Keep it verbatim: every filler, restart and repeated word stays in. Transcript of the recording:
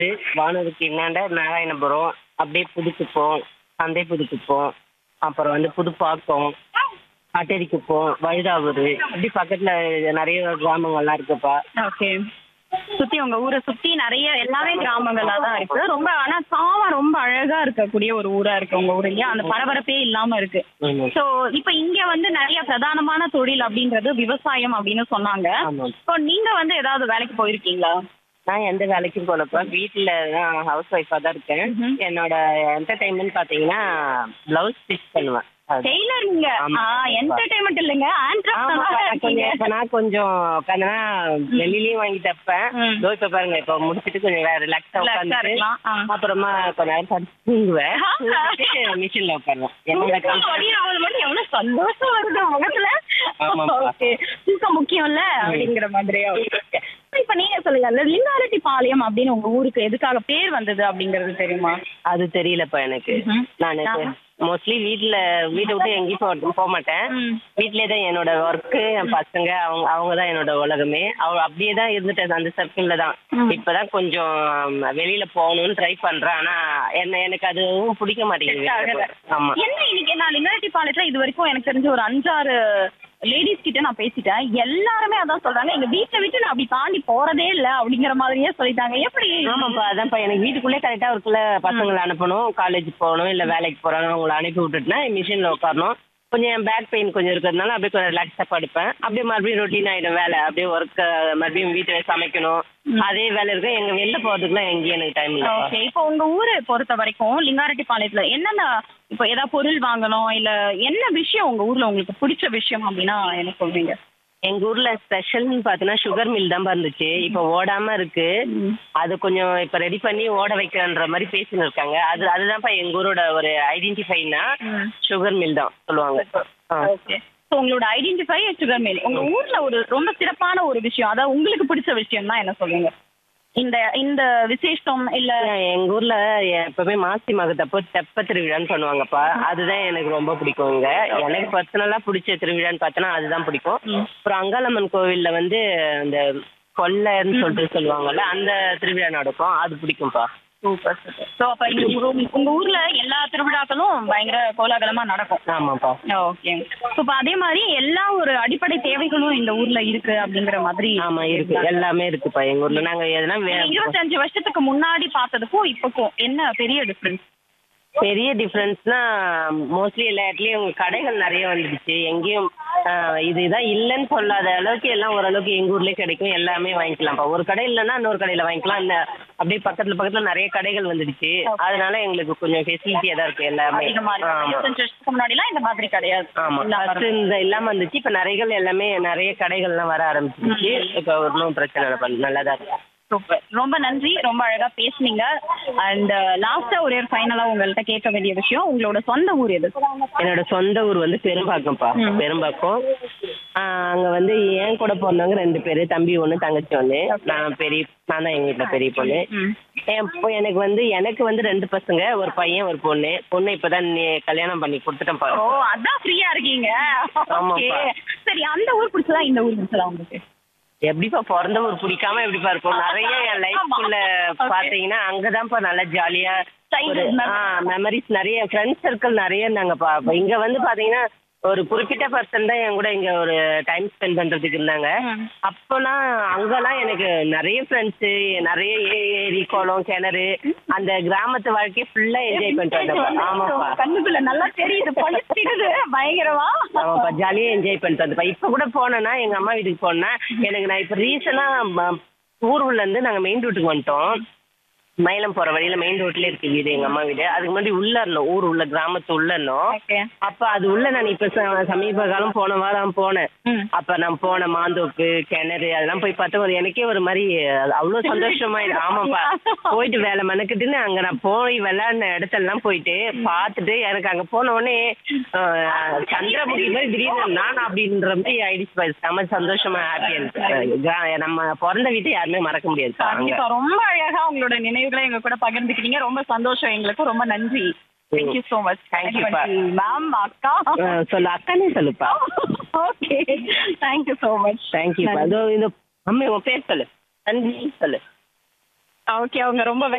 வானூருக்கு இன்னாண்ட நாராயணபுரம், அப்படியே புதுக்குப்பம், சந்தை புதுக்குப்பம், அப்புறம் வந்து புதுப்பாக்கம், அட்டேரிக்குப்பம், வழுதாவூர், இப்படி பக்கத்துல நிறைய கிராமங்கள்லாம் இருக்குப்பா. ஓகே. சுத்தி உங்க ஊரை சுத்தி நிறைய எல்லாமே கிராமங்களா தான் இருக்கு. ரொம்ப ஆனா காவா ரொம்ப அழகா இருக்கக்கூடிய ஒரு ஊரா இருக்கு உங்க ஊர் இல்லையா? அந்த பரபரப்பே இல்லாம இருக்கு. ஆமா. சோ இப்ப இங்க வந்து நிறைய பிரதானமான தொழில் அப்படின்றது விவசாயம் அப்படின்னு சொன்னாங்க. ஆமா. இப்போ நீங்க வந்து ஏதாவது வேலைக்கு போயிருக்கீங்களா? நான் எந்த வேலைக்கும் போலப்பா, வீட்டில் தான் ஹவுஸ் ஒய்ஃபாக தான் இருக்கேன். ம்ஹும். என்னோட என்டர்டைன்மெண்ட் பார்த்தீங்கன்னா ப்ளவுஸ் ஸ்டிச் பண்ணுவேன். அது- டெய்லர் நீங்க ஆமா. என்டர்டைன்மெண்ட் இல்லைங்க, ஆமாப்பா, நான் கொஞ்சம் இப்ப நான் கொஞ்சம் உட்காந்துனா வெளியிலயும் வாங்கி தப்பேன். ம். இதோ இப்ப பாருங்க, இப்ப முடிச்சிட்டு கொஞ்சம் ரிலாக்ஸா உட்காந்து இருக்கலாம். ஆ. அப்புறமா கொஞ்ச நேரம் படுத்து தூங்குவேன். மிஷின்ல உட்காருவேன். என்னோட தூக்கம் வடியும்போது மட்டும் எவ்வளவு சந்தோஷம் வருது முகத்துல. ஆமாப்பா. Okay. தூக்கம் முக்கியம்ல அப்படிங்கிற மாதிரியா? Okay. இப்ப நீங்க சொல்லுங்க, அந்த லிங்காரெட்டி பாளையம் அப்படின்னு உங்க ஊருக்கு எதுக்காக பேர் வந்தது அப்படிங்கறது தெரியுமா? அது தெரியலப்பா எனக்கு. ம்ஹும். நான் மோஸ்ட்லி வீட்ல வீட்டை விட்டு எங்கேயும் போ- போக மாட்டேன். ம். வீட்லயே தான் என்னோட ஒர்க்கு, என் பசங்க, அவங்க அவங்க தான் என்னோட உலகமே. அவ அப்படியே தான் இருந்துட்டேன் அந்த சர்க்கிள்ல தான். ம். இப்பதான் கொஞ்சம் வெளியில போகணும்னு ட்ரை பண்றேன். ஆனா என்ன எனக்கு அதுவும் பிடிக்க மாட்டேங்குது. ஆகல. ஆமா. என்ன இன்னைக்கு நான் லிங்காரெட்டி பாளையத்துல இது வரைக்கும் எனக்கு தெரிஞ்ச ஒரு அஞ்சாறு லேடிஸ் கிட்ட நான் பேசிட்டேன். எல்லாருமே அதான் சொல்றாங்க, எங்க வீட்டை விட்டு நான் அப்படி தாண்டி போறதே இல்ல அப்படிங்கிற மாதிரியே சொல்லிட்டாங்க. எப்படி? ஆமாப்பா, அதான்ப்பா எனக்கு வீட்டுக்குள்ளே கரெக்டா இருக்குல்ல. பசங்களை அனுப்பணும், காலேஜ் போகணும், இல்ல வேலைக்கு போறாங்க, அவங்கள அனுப்பி விட்டுட்டுனா மிஷின்ல உட்காரணும். கொஞ்சம் என் பேக் பெயின் கொஞ்சம் இருக்கிறதுனால அப்படியே கொஞ்சம் ரிலாக்ஸா படுப்பேன். அப்படியே மறுபடியும் ரொட்டீன் ஆயிடும் வேலை. அப்படியே ஒர்க் மறுபடியும் வீட்டில் சமைக்கணும், அதே வேலை இருக்கும். எங்க வெளில போறதுக்குலாம் எங்கேயும் எனக்கு டைம் இல்லை. ஓகே. இப்போ உங்க ஊரை பொறுத்த வரைக்கும் லிங்காரெட்டி பாளையத்துல என்னென்ன இப்போ ஏதாவது பொருள் வாங்கணும் இல்ல என்ன விஷயம் உங்க ஊர்ல உங்களுக்கு பிடிச்ச விஷயம் அப்படின்னா என்ன சொல்றீங்க? எங்க ஊர்ல ஸ்பெஷல்னு பாத்தீங்கன்னா சுகர் மில் தான் இருந்துச்சு. இப்ப ஓடாம இருக்கு. அது கொஞ்சம் இப்ப ரெடி பண்ணி ஓட வைக்கிறன்ற மாதிரி பேசின்னு இருக்காங்க. அது அதுதான்ப்பா எங்க ஊரோட ஒரு ஐடென்டிஃபைனா சுகர் மில் தான் சொல்லுவாங்க. ஆ. ஓகே. ஸோ உங்களோட ஐடென்டிஃபை சுகர் மில். உங்க ஊர்ல ஒரு ரொம்ப சிறப்பான ஒரு விஷயம், அதாவது உங்களுக்கு பிடிச்ச விஷயம்னா என்ன சொல்லுங்க? இந்த இந்த விசேஷம் இல்ல? எங்க ஊர்ல எப்பவுமே மாசி மகத்தப்போ தெப்ப திருவிழான்னு பண்ணுவாங்கப்பா. அதுதான் எனக்கு ரொம்ப பிடிக்கும். இங்க எனக்கு பர்சனலா பிடிச்ச திருவிழான்னு பார்த்தோன்னா அதுதான் பிடிக்கும். அப்புறம் அங்காளம்மன் கோவில்ல வந்து இந்த கொல்லைன்னு சொல்லிட்டு சொல்லுவாங்கல்ல, அந்த திருவிழா நடக்கும். அது பிடிக்கும்ப்பா. Super super. ஸோ அப்ப இந்த ஊரு- உங்க ஊர்ல எல்லா திருவிழாக்களும் பயங்கர கோலாகலமா நடக்கும். ஆமாப்பா. ஓகே. இப்போ அதே மாதிரி எல்லா ஒரு அடிப்படை தேவைகளும் இந்த ஊர்ல இருக்கு அப்படிங்கிற மாதிரி. ஆமா இருக்கு, எல்லாமே இருக்குப்பா எங்க ஊர்ல. நாங்க எதனா வே- இருபத்தஞ்சு வருஷத்துக்கு முன்னாடி பார்த்ததுக்கும் இப்போக்கும் என்ன பெரிய டிஃபரன்ஸ்? பெரிய டிஃப்ரென்ஸ்னா மோஸ்ட்லி எல்லா இடத்துலயும் கடைகள் நிறைய வந்துடுச்சு. எங்கேயும் ஆஹ், இதுதான் இல்லைன்னு சொல்லாத அளவுக்கு எல்லாம் ஓரளவுக்கு எங்க ஊர்லயே கிடைக்கும். எல்லாமே வாங்கிக்கலாம்ப்பா. ஒரு கடை இல்லைன்னா இன்னொரு கடையில வாங்கிக்கலாம். இந்த அப்படியே பக்கத்துல பக்கத்துல நிறைய கடைகள் வந்துடுச்சு. அதனால எங்களுக்கு கொஞ்சம் ஃபெசிலிட்டியா தான் இருக்கு எல்லாமே. அதிகமா இருக்கு. ஆமா. இருபத்தஞ்சு வருஷத்துக்கு முன்னாடிலாம் இந்த மாதிரி கிடையாது. ஆமா. இல்லாம First இருக்கு. இந்த இல்லாம இருந்துச்சு. இப்ப நிறைய எல்லாமே நிறைய கடைகள்லாம் வர ஆரம்பிச்சிருச்சு. இப்ப ஒன்றும் பிரச்சனை இல்லை, நல்லாதான் இருக்கு. சூப்பர். ரொம்ப நன்றி, ரொம்ப அழகா பேசுனீங்க. அண்ட் லாஸ்டா ஒரே ஒரு ஃபைனலா உங்கள்ட்ட கேட்க வேண்டிய விஷயம், உங்களோட சொந்த ஊர் எது? என்னோட சொந்த ஊர் வந்து பெரும்பாக்கம்ப்பா. ம். பெரும்பாக்கம். ஆஹ், அங்க வந்து என் கூட பிறந்தவங்க ரெண்டு பேரு, தம்பி ஒண்ணு தங்கச்சி ஒண்ணு. நான் பெரிய நான் தான் எங்க வீட்டுல பெரிய பொண்ணு. ம். என் பொ- எனக்கு வந்து எனக்கு வந்து ரெண்டு பசங்க, ஒரு பையன் ஒரு பொண்ணு. பொண்ணு இப்பதான் நீ- கல்யாணம் பண்ணி கொடுத்துட்டேன் பாரு. ஓ, அதான் ஃப்ரீயா இருக்கீங்க. ஆமாப்பா. Okay. சரி, அந்த ஊர் பிடிச்சதா இந்த ஊர் பிடிச்சதா உங்களுக்கு? எப்படிப்பா பிறந்த ஊர் பிடிக்காம எப்படிப்பா இருக்கும்? நிறைய என் லைஃப்குள்ள ஆமா. பாத்தீங்கன்னா அங்கதான்ப்பா நல்லா ஜாலியா Childhood memories. மெமரிஸ் நிறைய, ஃப்ரெண்ட்ஸ் சர்க்கிள் நிறைய இருந்தாங்கப்பா. அப்ப இங்க வந்து பாத்தீங்கன்னா ஒரு குறிப்பிட்ட பர்சன் தான் என் கூட இங்க ஒரு டைம் ஸ்பெண்ட் பண்றதுக்கு இருந்தாங்க. ம். அப்போலாம் அங்கெல்லாம் எனக்கு நிறைய ஃப்ரெண்ட்ஸ், நிறைய ஏ- ஏரி குளம் கிணறு, அந்த கிராமத்து வாழ்க்கையை ஃபுல்லா என்ஜாய் பண்ணிட்டு வந்தேன். ஆமாப்பா. கண்ணுக்குள்ள நல்லா தெரியுது, பளிச்சிடுது பயங்கரமா. ஆமாப்பா, ஜாலியா என்ஜாய் பண்ணிட்டு வந்தப்பா. இப்ப கூட போனேன்னா எங்க அம்மா வீட்டுக்கு போனேன்னா எனக்கு, நான் இப்ப ரீசனா ஊர் உள்ள இருந்து நாங்க மெயின் ரோட்டுக்கு வந்துட்டோம். மயிலம் போற வழியில மெயின் ரோட்ல இருக்கு வீடு, எங்க அம்மா வீடு. அதுக்கு முன்னாடி உள்ள இருந்தோம், ஊர் உள்ள கிராமத்து உள்ள இருந்தோம். Okay. அப்ப அது உள்ள நான் இப்ப ச- சமீப காலம் போன வாரம் போனேன். ம். அப்ப நான் போன மாந்தோப்பு கிணறு அதெல்லாம் போய் பார்த்தா ஒரு எனக்கே ஒரு மாதிரி அது அவ்வளவு சந்தோஷமா இரு- ஆமாப்பா. போயிட்டு வேலை மெனக்கிட்டுன்னு அங்க நான் போய் விளையாடின இடத்தெல்லாம் போயிட்டு பார்த்துட்டு எனக்கு அங்க போன உடனே ஆஹ், சந்திரமுகி மாதிரி திடீர்னு நான் அப்படின்ற மாதிரி ஆயிடுச்சு. செம சந்தோஷமா ஹாப்பியா இருக்கு. நம்ம பிறந்த வீட்டை யாருமே மறக்க முடியாது அங்க. கண்டிப்பா. ரொம்ப அழகா உங்களோட நினைவுகளை எங்க கூட பகிர்ந்துக்கிட்டீங்க. ரொம்ப சந்தோஷம் எங்களுக்கு. ரொம்ப நன்றி. Thank you so much. Thank you, பா. மேம், அக்கா. ஆஹ், சொல்லு அக்கானே சொல்லுப்பா. Okay. Thank you so much. தேங்க்யூப்பா. அதோ இந்த அம்மா உன் பேர் சொல்லு. நன்றி சொல்லு. ஓகே அவங்க ரொம்ப